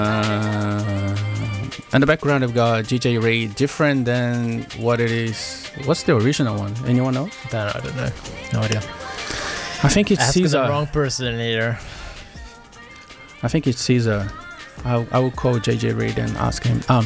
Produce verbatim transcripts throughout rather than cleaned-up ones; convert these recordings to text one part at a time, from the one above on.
Uh, and the background I've got J J Reid, different than what it is. What's the original one? Anyone know? That I don't know. No idea. I think it's Asking Caesar. the wrong person here. I think it's Caesar. I I will call J J Reid and ask him. Um,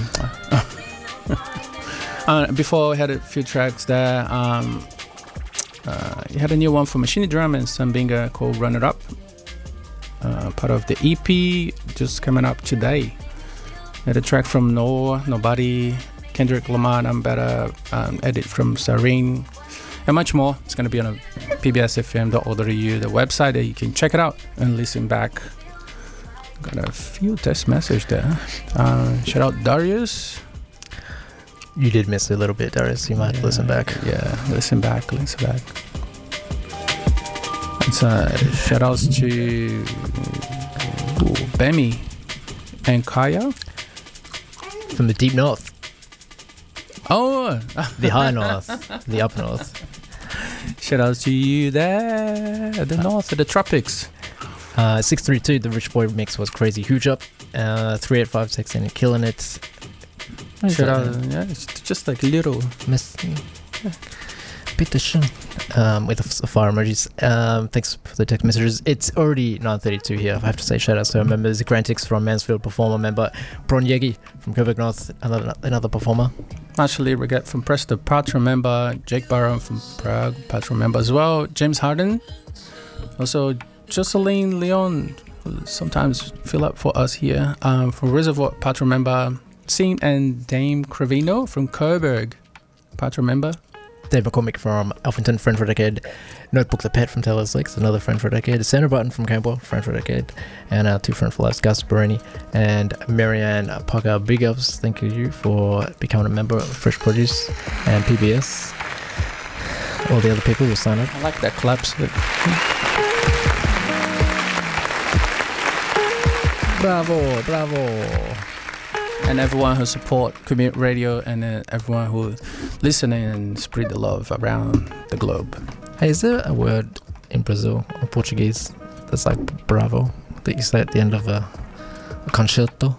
uh, before I had a few tracks there. Um, uh, he had a new one for Machine Drum and Sambinga called "Run It Up." Uh, part of the E P just coming up today. Had a track from Noah, Nobody, Kendrick Lamar, I'm Better, um, edit from Sareen, and much more. It's going to be on a P B S F M dot org dot A U, the website that you can check it out and listen back. Got a few test messages there. Uh, shout out Darius. You did miss a little bit, Darius. You might yeah, listen back. Yeah, listen back, listen back. It's uh, shout outs to ooh, Bemi and Kaya from the deep north. Oh, the high north, the up north. Shout outs to you there at the north of the tropics. Uh, six three two, the Rich Boy mix was crazy. Huge up. Uh, three eight five six and killing it. Shout out, yeah, it's just like little. Miss. Yeah. Peter Shun. Um, with the fire emojis. Um, thanks for the text messages. It's already nine thirty-two here. I have to say shout outs to our members. Grantix from Mansfield, performer member. Bron Yegi from Coburg North, another another performer. Actually, Regat from Preston, Patron member. Jake Barron from Prague, Patron member as well. James Harden. Also, Jocelyn Leon, who sometimes fill up for us here. Um, from Reservoir, Patron member. Sean and Dame Cravino from Coburg, Patron member. Dave McCormick from Alphington, friend for a decade. Notebook the Pet from Taylor's Lakes, another friend for a decade. Sandra Button from Campbell, friend for a decade. And our two friend for life, Gus Baroni and Marianne Parker. Big ups, thank you for becoming a member of Fresh Produce and P B S. All the other people will sign up. I like that claps. Bravo, bravo. And everyone who support Community Radio and uh, everyone who listening and spread the love around the globe. Hey, is there a word in Brazil or Portuguese that's like bravo that you say at the end of a, a concerto?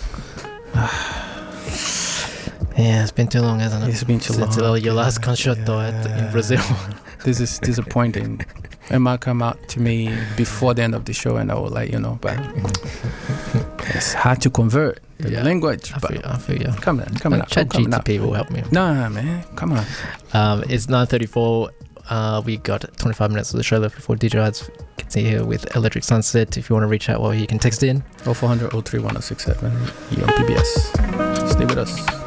Yeah, it's been too long, hasn't it? It's been too Since long. Since your last yeah, concerto yeah. at, in Brazil. This is disappointing. It might come out to me before the end of the show and I will let you know, but it's hard to convert the yeah. language. I but feel, I feel you. Come on, come on. Chat G T P will help me. Nah, man, come on. Um, it's nine thirty-four. Uh, we got twenty-five minutes of the show left before D J Ads gets here with Electric Sunset. If you want to reach out, well, you can text in. oh four hundred oh three one oh six seven here on P B S. Stay with us.